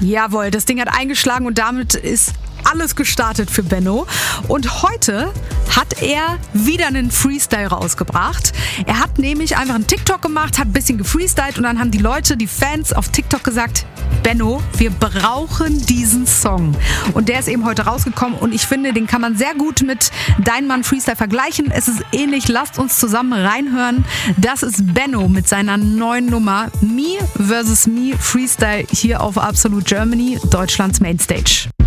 Jawohl, das Ding hat eingeschlagen und damit ist alles gestartet für Benno. Und heute hat er wieder einen Freestyle rausgebracht. Er hat nämlich einfach einen TikTok gemacht, hat ein bisschen gefreestylt und dann haben die Leute, die Fans auf TikTok gesagt, Benno, wir brauchen diesen Song. Und der ist eben heute rausgekommen und ich finde, den kann man sehr gut mit Dein Mann Freestyle vergleichen. Es ist ähnlich, lasst uns zusammen reinhören. Das ist Benno mit seiner neuen Nummer Me vs. Me Freestyle hier auf Absolute Germany, Deutschlands Mainstage.